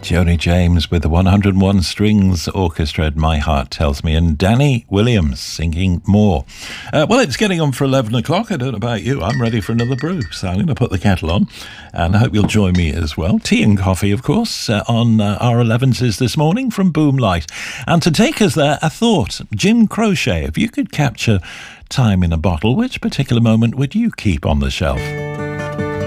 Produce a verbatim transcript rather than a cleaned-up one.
Joni James with the one hundred and one Strings Orchestra, My Heart Tells Me, and Danny Williams singing More. Uh, well, it's getting on for eleven o'clock. I don't know about you. I'm ready for another brew, so I'm going to put the kettle on, and I hope you'll join me as well. Tea and coffee, of course, uh, on uh, our elevenses this morning from Boomlight. And to take us there, a thought. Jim Croce, if you could capture time in a bottle, which particular moment would you keep on the shelf?